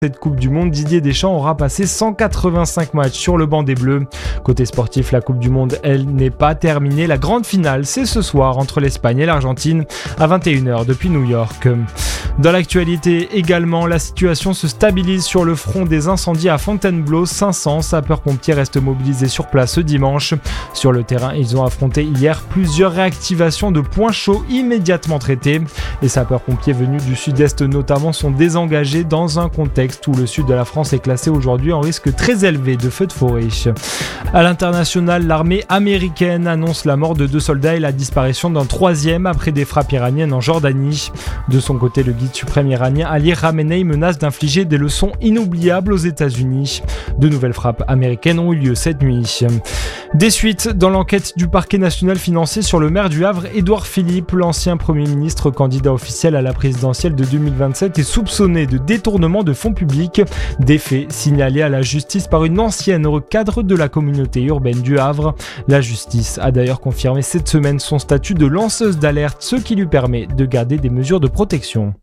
Cette Coupe du Monde, Didier Deschamps aura passé 185 matchs sur le banc des Bleus. Côté sportif, la Coupe du Monde, elle, n'est pas terminée. La grande finale, c'est ce soir entre l'Espagne et l'Argentine à 21h depuis New York. Dans l'actualité également, la situation se stabilise sur le front des incendies à Fontainebleau. 500 sapeurs-pompiers restent mobilisés sur place ce dimanche. Sur le terrain, ils ont affronté hier plusieurs réactivations de points chauds immédiatement traités. Les sapeurs-pompiers venus du sud-est notamment sont désengagés dans un contexte où le sud de la France est classé aujourd'hui en risque très élevé de feux de forêt. À l'international, l'armée américaine annonce la mort de 2 soldats et la disparition d'un 3e après des frappes iraniennes en Jordanie. De son côté, le guide suprême iranien Ali Khamenei menace d'infliger des leçons inoubliables aux États-Unis. De nouvelles frappes américaines ont eu lieu cette nuit. Des suites dans l'enquête du parquet national financier sur le maire du Havre, Édouard Philippe. L'ancien Premier ministre candidat officiel à la présidentielle de 2027 est soupçonné de détournement de fonds publics. Des faits signalés à la justice par une ancienne cadre de la communauté urbaine du Havre. La justice a d'ailleurs confirmé cette semaine son statut de lanceuse d'alerte, ce qui lui permet de garder des mesures de protection.